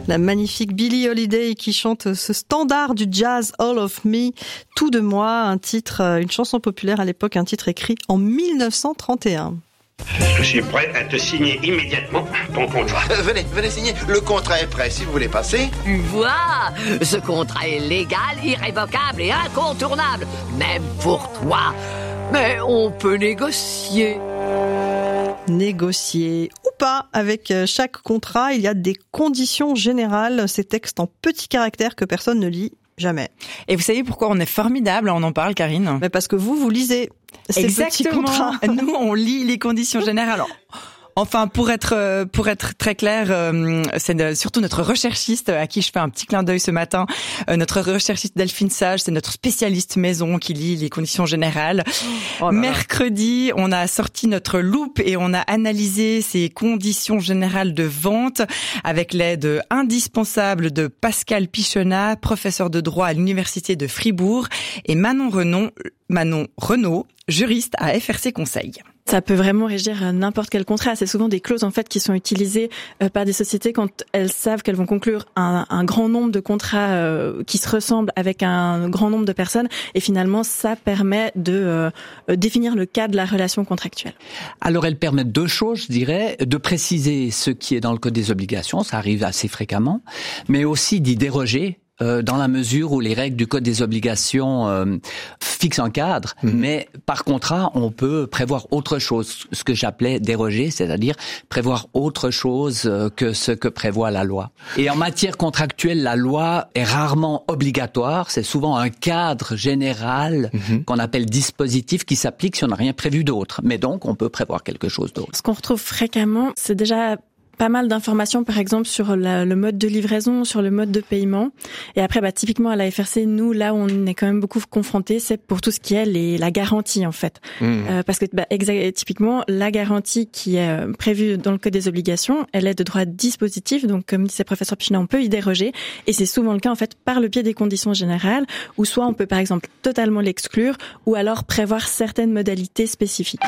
La magnifique Billie Holiday qui chante ce standard du jazz All of Me, Tout de moi, un titre, une chanson populaire à l'époque, un titre écrit en 1931. Je suis prêt à te signer immédiatement ton contrat. Venez signer. Le contrat est prêt si vous voulez passer. Tu vois, ce contrat est légal, irrévocable et incontournable, même pour toi. Mais on peut négocier. Négocier ou pas, avec chaque contrat, il y a des conditions générales, ces textes en petits caractères que personne ne lit jamais. Et vous savez pourquoi on est formidable, on en parle, Karine? Mais parce que vous lisez ces petits contrats. Nous, on lit les conditions générales. Enfin, pour être très clair, c'est surtout notre recherchiste à qui je fais un petit clin d'œil ce matin. Notre recherchiste Delphine Sage, c'est notre spécialiste maison qui lit les conditions générales. Mercredi, on a sorti notre loupe et on a analysé ces conditions générales de vente avec l'aide indispensable de Pascal Pichonnat, professeur de droit à l'université de Fribourg, et Manon Renaud, juriste à FRC Conseil. Ça peut vraiment régir n'importe quel contrat. C'est souvent des clauses en fait qui sont utilisées par des sociétés quand elles savent qu'elles vont conclure un grand nombre de contrats qui se ressemblent avec un grand nombre de personnes. Et finalement, ça permet de définir le cadre de la relation contractuelle. Alors, elles permettent deux choses, je dirais, de préciser ce qui est dans le Code des obligations, ça arrive assez fréquemment, mais aussi d'y déroger. Dans la mesure où les règles du Code des obligations fixent un cadre, mais par contrat, on peut prévoir autre chose, ce que j'appelais déroger, c'est-à-dire prévoir autre chose que ce que prévoit la loi. Et en matière contractuelle, la loi est rarement obligatoire, c'est souvent un cadre général qu'on appelle dispositif qui s'applique si on n'a rien prévu d'autre. Mais donc, on peut prévoir quelque chose d'autre. Ce qu'on retrouve fréquemment, c'est déjà pas mal d'informations, par exemple, sur le mode de livraison, sur le mode de paiement. Et après, typiquement, à la FRC, nous, là où on est quand même beaucoup confrontés, c'est pour tout ce qui est la garantie, en fait. Parce que, typiquement, la garantie qui est prévue dans le Code des obligations, elle est de droit dispositif. Donc, comme disait professeur Pichonnat, on peut y déroger. Et c'est souvent le cas, en fait, par le biais des conditions générales, où soit on peut, par exemple, totalement l'exclure, ou alors prévoir certaines modalités spécifiques.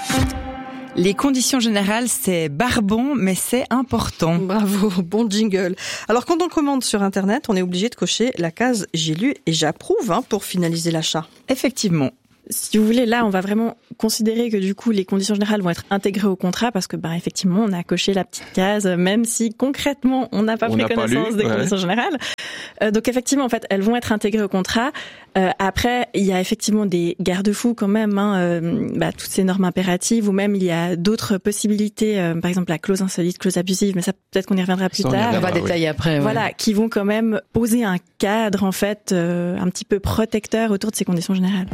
Les conditions générales, c'est barbant, mais c'est important. Bravo, bon jingle. Alors, quand on commande sur Internet, on est obligé de cocher la case « J'ai lu et j'approuve » pour finaliser l'achat. Effectivement. Si vous voulez, là, on va vraiment considérer que du coup, les conditions générales vont être intégrées au contrat parce que, effectivement, on a coché la petite case, même si concrètement, on n'a pas pris connaissance des conditions générales. Donc, effectivement, en fait, elles vont être intégrées au contrat. Après, il y a effectivement des garde-fous quand même, toutes ces normes impératives, ou même il y a d'autres possibilités, par exemple la clause insolite, clause abusive, mais ça, peut-être qu'on y reviendra plus tard. On va détailler après. Voilà, qui vont quand même poser un cadre, en fait, un petit peu protecteur autour de ces conditions générales.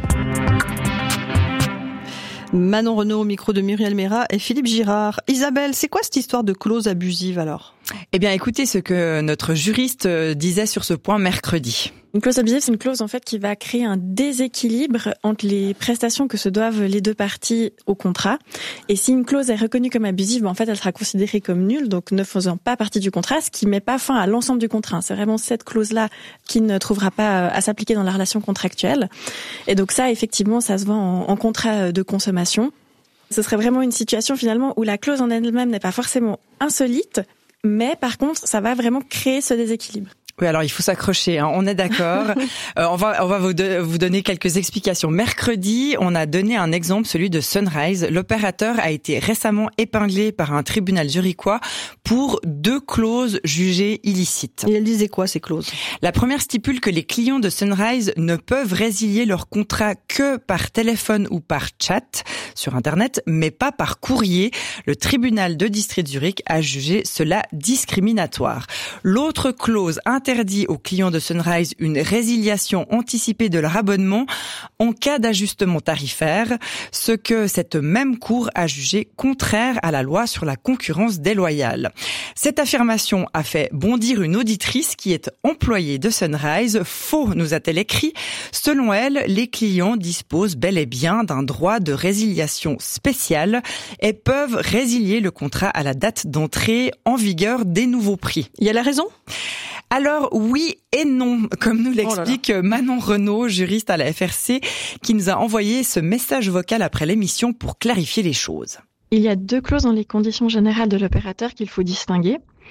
Manon Renaud au micro de Muriel Mérat et Philippe Girard. Isabelle, c'est quoi cette histoire de clause abusive alors ? Eh bien, écoutez ce que notre juriste disait sur ce point mercredi. Une clause abusive, c'est une clause en fait qui va créer un déséquilibre entre les prestations que se doivent les deux parties au contrat. Et si une clause est reconnue comme abusive, en fait, elle sera considérée comme nulle, donc ne faisant pas partie du contrat, ce qui met pas fin à l'ensemble du contrat. C'est vraiment cette clause-là qui ne trouvera pas à s'appliquer dans la relation contractuelle. Et donc ça, effectivement, ça se voit en contrat de consommation. Ce serait vraiment une situation finalement où la clause en elle-même n'est pas forcément insolite, mais par contre, ça va vraiment créer ce déséquilibre. Oui, alors il faut s'accrocher, on est d'accord. On va vous donner quelques explications. Mercredi, on a donné un exemple, celui de Sunrise. L'opérateur a été récemment épinglé par un tribunal zurichois pour 2 clauses jugées illicites. Et elle disait quoi, ces clauses ? La première stipule que les clients de Sunrise ne peuvent résilier leur contrat que par téléphone ou par chat sur Internet, mais pas par courrier. Le tribunal de district de Zurich a jugé cela discriminatoire. L'autre clause interdit aux clients de Sunrise une résiliation anticipée de leur abonnement en cas d'ajustement tarifaire, ce que cette même cour a jugé contraire à la loi sur la concurrence déloyale. Cette affirmation a fait bondir une auditrice qui est employée de Sunrise. Faux, nous a-t-elle écrit. Selon elle, les clients disposent bel et bien d'un droit de résiliation spécial et peuvent résilier le contrat à la date d'entrée en vigueur des nouveaux prix. Il y a la raison ? Alors oui et non, comme nous l'explique Manon Renaud, juriste à la FRC, qui nous a envoyé ce message vocal après l'émission pour clarifier les choses. Il y a 2 clauses dans les conditions générales de l'opérateur qu'il faut distinguer.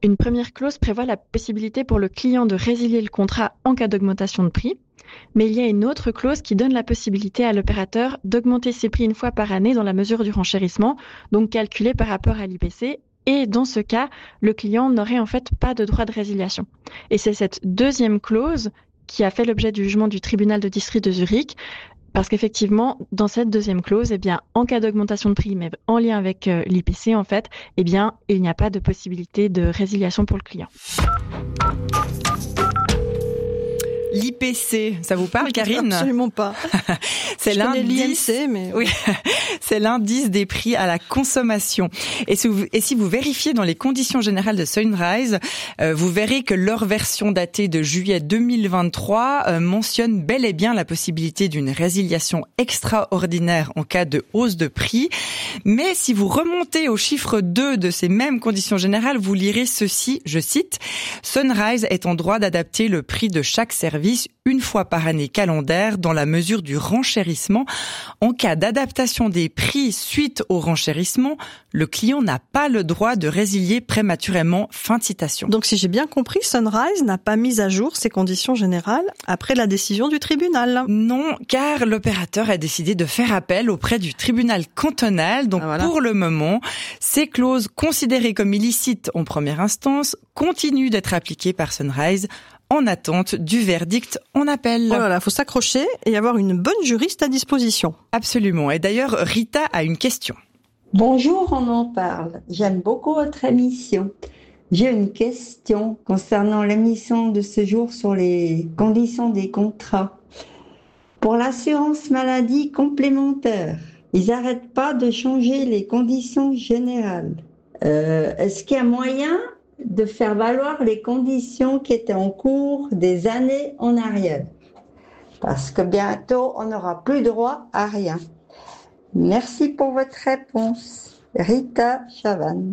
Une première clause prévoit la possibilité pour le client de résilier le contrat en cas d'augmentation de prix. Mais il y a une autre clause qui donne la possibilité à l'opérateur d'augmenter ses prix une fois par année dans la mesure du renchérissement, donc calculé par rapport à l'IPC. Et dans ce cas, le client n'aurait en fait pas de droit de résiliation. Et c'est cette deuxième clause qui a fait l'objet du jugement du tribunal de district de Zurich. Parce qu'effectivement, dans cette deuxième clause, eh bien, en cas d'augmentation de prix, mais en lien avec l'IPC, en fait, eh bien, il n'y a pas de possibilité de résiliation pour le client. L'IPC, ça vous parle, Karine? Absolument pas. C'est l'indice, mais oui, c'est l'indice des prix à la consommation. Et si vous vérifiez dans les conditions générales de Sunrise, vous verrez que leur version datée de juillet 2023 mentionne bel et bien la possibilité d'une résiliation extraordinaire en cas de hausse de prix. Mais si vous remontez au chiffre 2 de ces mêmes conditions générales, vous lirez ceci, je cite, Sunrise est en droit d'adapter le prix de chaque service une fois par année calendaire dans la mesure du renchérissement. En cas d'adaptation des prix suite au renchérissement, le client n'a pas le droit de résilier prématurément. Fin de citation. Donc si j'ai bien compris, Sunrise n'a pas mis à jour ses conditions générales après la décision du tribunal. Non, car l'opérateur a décidé de faire appel auprès du tribunal cantonal. Donc Pour le moment, ces clauses considérées comme illicites en première instance continuent d'être appliquées par Sunrise en attente du verdict en appel. Oh là là, faut s'accrocher et avoir une bonne juriste à disposition. Absolument. Et d'ailleurs, Rita a une question. Bonjour, on en parle. J'aime beaucoup votre émission. J'ai une question concernant l'émission de ce jour sur les conditions des contrats. Pour l'assurance maladie complémentaire, ils n'arrêtent pas de changer les conditions générales. Est-ce qu'il y a moyen de faire valoir les conditions qui étaient en cours des années en arrière? Parce que bientôt, on n'aura plus droit à rien. Merci pour votre réponse. Rita Chavannes.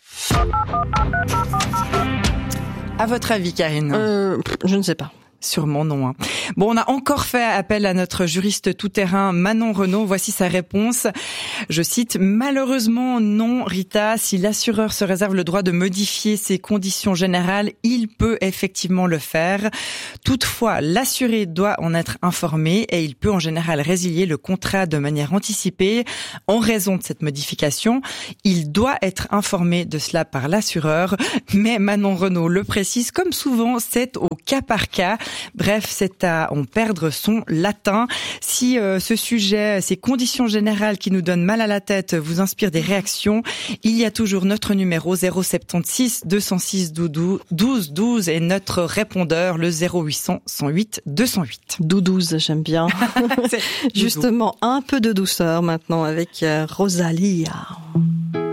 À votre avis, Karine? Je ne sais pas. Sûrement non. Hein. Bon, on a encore fait appel à notre juriste tout-terrain Manon Renaud. Voici sa réponse. Je cite, « Malheureusement, non, Rita. Si l'assureur se réserve le droit de modifier ses conditions générales, il peut effectivement le faire. Toutefois, l'assuré doit en être informé et il peut en général résilier le contrat de manière anticipée en raison de cette modification. Il doit être informé de cela par l'assureur. Mais Manon Renaud le précise, comme souvent, c'est au cas par cas. Bref, c'est à en perdre son latin. Si ce sujet, ces conditions générales qui nous donnent mal à la tête vous inspirent des réactions, il y a toujours notre numéro 076 206 12 12 et notre répondeur le 0800 108 208. 12, j'aime bien. Justement, un peu de douceur maintenant avec Rosalia.